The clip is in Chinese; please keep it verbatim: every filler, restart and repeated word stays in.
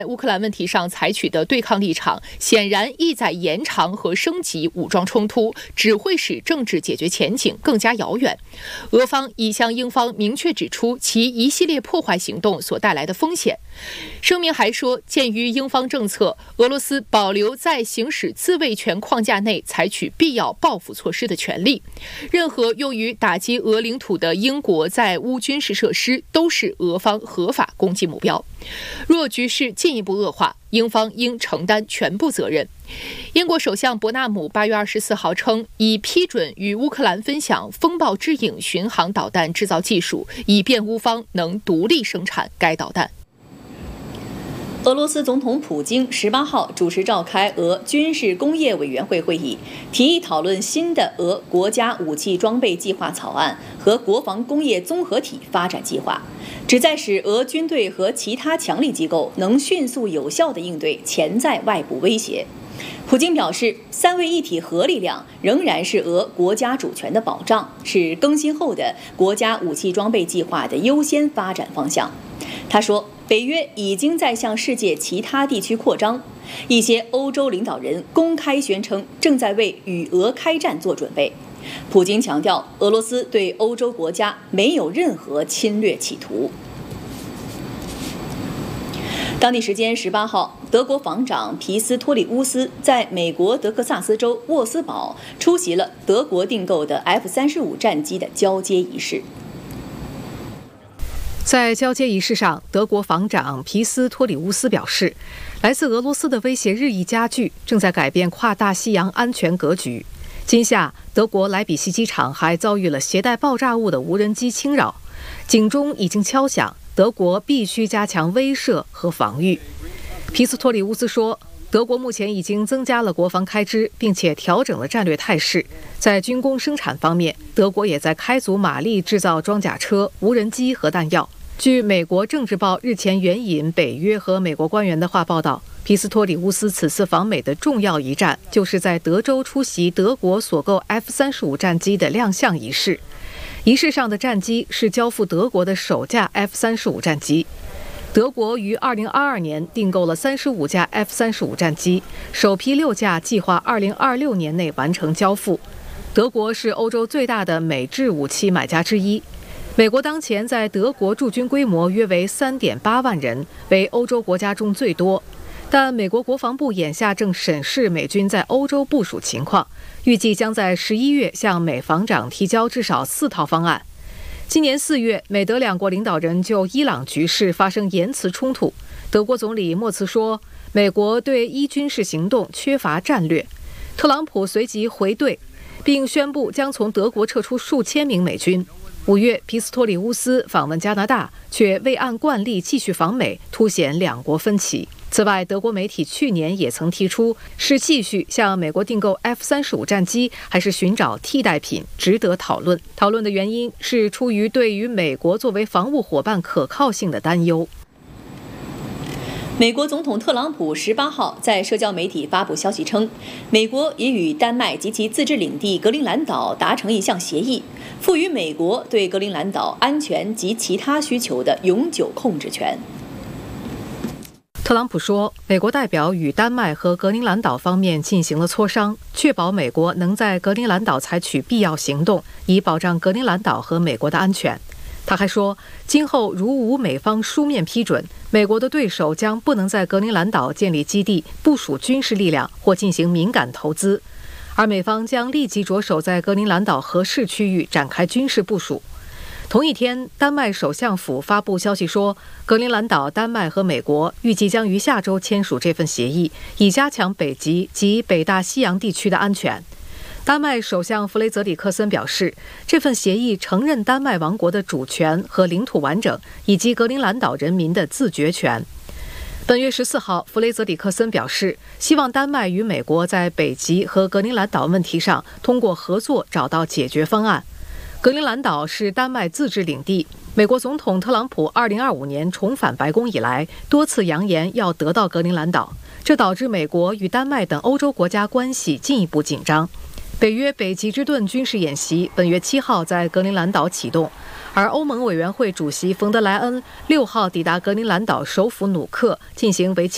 乌克兰问题上采取的对抗立场，显然意在延长和升级武装冲突，只会使政治解决前景更加遥远。俄方已向英方明确指出其一系列破坏行动所带来的风险。声明还说，鉴于英方政策，俄罗斯保留在行使自卫权框架内采取必要报复措施的权利。任何用于打击俄领土的英国在乌军事设施都是俄方合法攻击目标。若局势进一步恶化，英方应承担全部责任。英国首相伯纳姆八月二十四号称，已批准与乌克兰分享风暴之影巡航导弹制造技术，以便乌方能独立生产该导弹。 俄罗斯总统普京十八号主持召开俄军事工业委员会会议，提议讨论新的俄国家武器装备计划草案和国防工业综合体发展计划，旨在使俄军队和其他强力机构能迅速有效地应对潜在外部威胁。普京表示，三位一体核力量仍然是俄国家主权的保障，是更新后的国家武器装备计划的优先发展方向。他说，北约已经在向世界其他地区扩张，一些欧洲领导人公开宣称正在为与俄开战做准备。普京强调，俄罗斯对欧洲国家没有任何侵略企图。当地时间十八号，德国防长皮斯托里乌斯在美国德克萨斯州沃斯堡出席了德国订购的 F 三十五 战机的交接仪式。 在交接仪式上，德国防长皮斯托里乌斯表示，来自俄罗斯的威胁日益加剧，正在改变跨大西洋安全格局。今夏，德国莱比锡机场还遭遇了携带爆炸物的无人机侵扰，警钟已经敲响，德国必须加强威慑和防御。皮斯托里乌斯说，德国目前已经增加了国防开支，并且调整了战略态势。在军工生产方面，德国也在开足马力制造装甲车、无人机和弹药。据美国政治报日前援引北约和美国官员的话报道，皮斯托里乌斯此次访美的重要一站，就是在德州出席德国所购 F 三十五 战机的亮相仪式。仪式上的战机是交付德国的首架 F 三十五 战机。德国于二零二二年订购了三十五架 F 三十五 战机，首批六架计划二零二六年内完成交付。德国是欧洲最大的美制武器买家之一。美国当前在德国驻军规模约为 三点八万人，为欧洲国家中最多。但美国国防部眼下正审视美军在欧洲部署情况，预计将在十一月向美防长提交至少四套方案。今年四月，美德两国领导人就伊朗局势发生言辞冲突。德国总理默茨说，美国对伊军事行动缺乏战略。特朗普随即回怼，并宣布将从德国撤出数千名美军。五月，皮斯托里乌斯访问加拿大，却未按惯例继续访美，凸显两国分歧。此外，德国媒体去年也曾提出，是继续向美国订购 F 三十五 战机，还是寻找替代品，值得讨论。讨论的原因是出于对于美国作为防务伙伴可靠性的担忧。 美国总统特朗普十八号在社交媒体发布消息称，美国已与丹麦及其自治领地格陵兰岛达成一项协议，赋予美国对格陵兰岛安全及其他需求的永久控制权。 特朗普说，美国代表与丹麦和格陵兰岛方面进行了磋商，确保美国能在格陵兰岛采取必要行动，以保障格陵兰岛和美国的安全。他还说，今后如无美方书面批准，美国的对手将不能在格陵兰岛建立基地、部署军事力量或进行敏感投资，而美方将立即着手在格陵兰岛合适区域展开军事部署。同一天，丹麦首相府发布消息说，格陵兰岛、丹麦和美国预计将于下周签署这份协议，以加强北极及北大西洋地区的安全。丹麦首相弗雷泽里克森表示，这份协议承认丹麦王国的主权和领土完整，以及格陵兰岛人民的自决权。本月十四号，弗雷泽里克森表示，希望丹麦与美国在北极和格陵兰岛问题上通过合作找到解决方案。格陵兰岛是丹麦自治领地，美国总统特朗普二零二五年重返白宫以来，多次扬言要得到格陵兰岛，这导致美国与丹麦等欧洲国家关系进一步紧张。北约北极之盾军事演习本月七号在格陵兰岛启动，而欧盟委员会主席冯德莱恩六号抵达格陵兰岛首府努克，进行为期